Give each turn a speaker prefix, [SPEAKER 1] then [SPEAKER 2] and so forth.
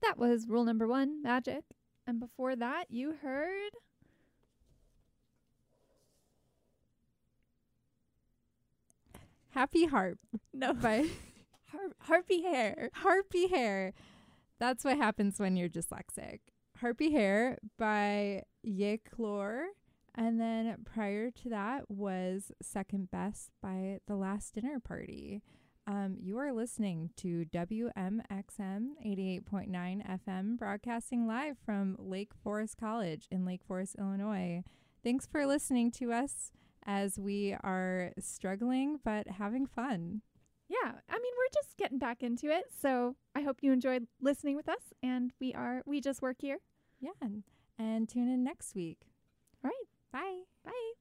[SPEAKER 1] That was rule number 1, magic. And before that, you heard
[SPEAKER 2] Happy Harp
[SPEAKER 1] no
[SPEAKER 2] by
[SPEAKER 1] Harpy Hair.
[SPEAKER 2] Harpy Hair. That's what happens when you're dyslexic. Harpy Hair by Yeclor. And then prior to that was Second Best by The Last Dinner Party. You are listening to WMXM 88.9 FM, broadcasting live from Lake Forest College in Lake Forest, Illinois. Thanks for listening to us as we are struggling but having fun.
[SPEAKER 1] Yeah, I mean, we're just getting back into it. So I hope you enjoyed listening with us. And we just work here.
[SPEAKER 2] Yeah, and tune in next week.
[SPEAKER 1] All right.
[SPEAKER 2] Bye.
[SPEAKER 1] Bye.